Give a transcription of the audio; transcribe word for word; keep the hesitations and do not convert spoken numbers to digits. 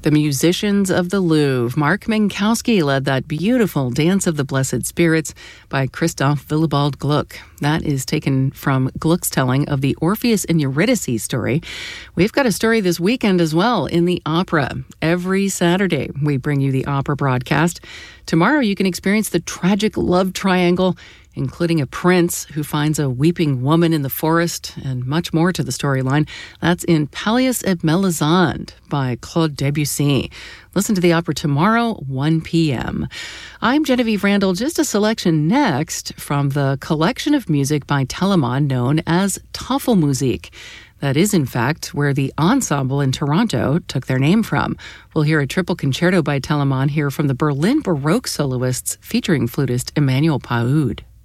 The Musicians of the Louvre. Mark Minkowski led that beautiful Dance of the Blessed Spirits by Christoph Willibald Gluck. That is taken from Gluck's telling of the Orpheus and Eurydice story. We've got a story this weekend as well in the opera. Every Saturday, we bring you the opera broadcast. Tomorrow, you can experience the tragic love triangle, including a prince who finds a weeping woman in the forest, and much more to the storyline. That's in Pallas et Melisande by Claude Debussy. Listen to the opera tomorrow, one p.m. I'm Genevieve Randall. Just a selection next from the collection of music by Telemann known as Tafelmusik. That is, in fact, where the ensemble in Toronto took their name from. We'll hear a triple concerto by Telemann here from the Berlin Baroque soloists featuring flutist Emmanuel Paoud.